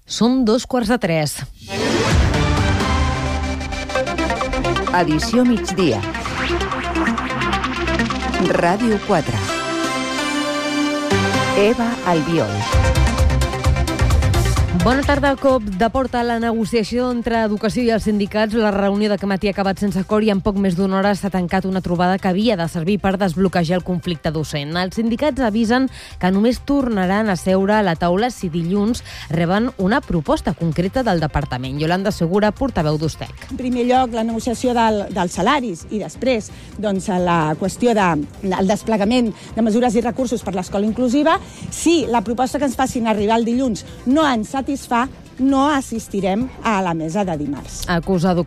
Són 2:15. Edició migdia. Ràdio 4. Eva Albiol. Bona tarda. Cop de porta a la negociació entre Educació i els sindicats. La reunió d'aquest matí ha acabat sense acord i en poc més d'una hora s'ha tancat una trobada que havia de servir per desbloquejar el conflicte docent. Els sindicats avisen que només tornaran a seure a la taula si dilluns reben una proposta concreta del departament. Iolanda Segura, portaveu d'Ustec. En primer lloc, la negociació dels salaris i després la qüestió del desplegament de mesures i recursos per l'escola inclusiva. Si la proposta que ens facin arribar el dilluns no ens satisfà, no assistirem a la mesa de dimarts. Acusa